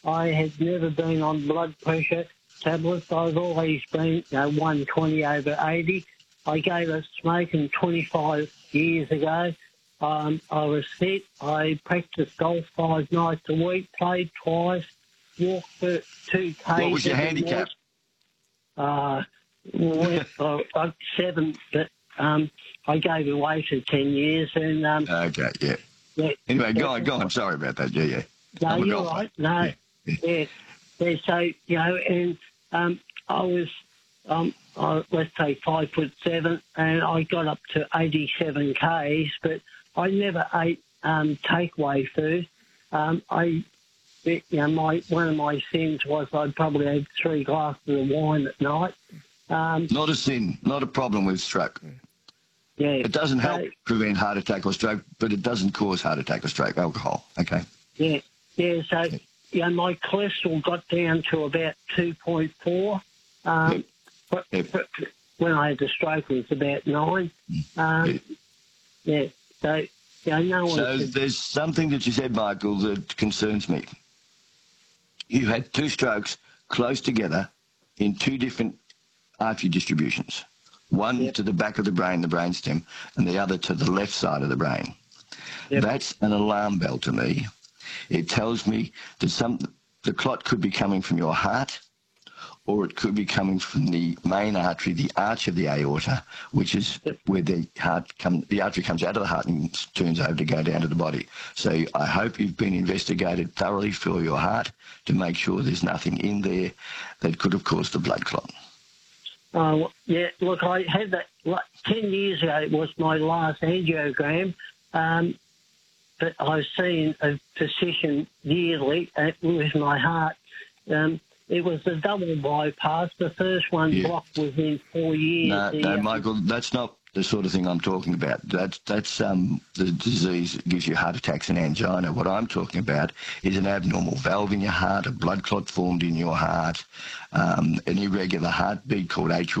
I had never been on blood pressure tablets. I've always been 120/80. I gave up smoking 25 years ago. I was fit. I practiced golf 5 nights a week, played twice, walked for 2Ks. What was your handicap? Up 7, but I gave away for 10 years. And Okay, yeah. Anyway, go on. Sorry about that. Yeah. No, you're right. No, yeah. So, and I was, let's say 5'7", and I got up to 87 Ks, but I never ate takeaway food. One of my sins was I'd probably had 3 glasses of wine at night. Not a sin, not a problem with stroke. Yeah, it doesn't help prevent heart attack or stroke, but it doesn't cause heart attack or stroke. Alcohol, okay? Yeah. So my cholesterol got down to about 2.4. When I had the stroke, it was about 9. Yeah. So no one. So there's something that you said, Michael, that concerns me. You had 2 strokes close together in 2 different artery distributions. One to the back of the brain, the brainstem, and the other to the left side of the brain. Yep. That's an alarm bell to me. It tells me that the clot could be coming from your heart, or it could be coming from the main artery, the arch of the aorta, which is where the artery comes out of the heart and turns over to go down to the body. So I hope you've been investigated thoroughly for your heart to make sure there's nothing in there that could have caused a blood clot. Yeah, look, I had that 10 years ago. It was my last angiogram, but I've seen a physician yearly with my heart. It was a double bypass. The first one blocked within 4 years. No, Michael, that's not the sort of thing I'm talking about. That's the disease that gives you heart attacks and angina. What I'm talking about is an abnormal valve in your heart, a blood clot formed in your heart, an irregular heartbeat called atrial